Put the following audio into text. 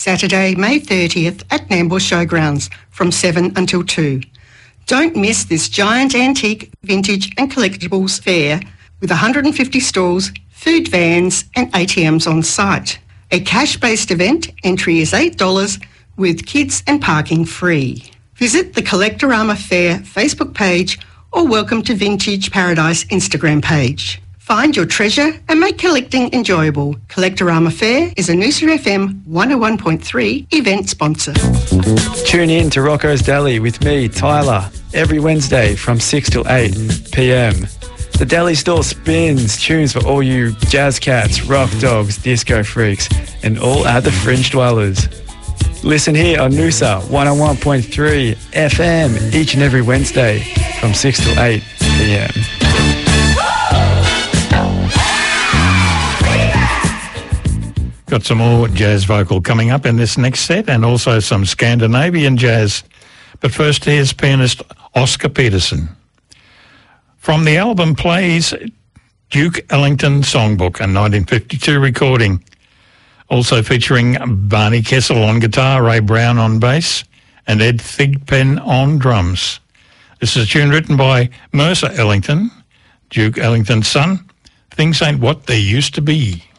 Saturday, May 30th at Nambour Showgrounds from 7 until 2. Don't miss this giant antique, vintage and collectibles fair with 150 stalls, food vans and ATMs on site. A cash-based event, entry is $8 with kids and parking free. Visit the Collectorama Fair Facebook page or Welcome to Vintage Paradise Instagram page. Find your treasure and make collecting enjoyable. Collectorama Fair is a Noosa FM 101.3 event sponsor. Tune in to Rocco's Deli with me, Tyler, every Wednesday from 6 till 8 p.m. The Deli store spins tunes for all you jazz cats, rock dogs, disco freaks, and all other fringe dwellers. Listen here on Noosa 101.3 FM each and every Wednesday from 6 till 8 p.m. Got some more jazz vocal coming up in this next set and also some Scandinavian jazz. But first, here's pianist Oscar Peterson. From the album plays Duke Ellington Songbook, a 1952 recording. Also featuring Barney Kessel on guitar, Ray Brown on bass, and Ed Thigpen on drums. This is a tune written by Mercer Ellington, Duke Ellington's son. Things Ain't What They Used to Be.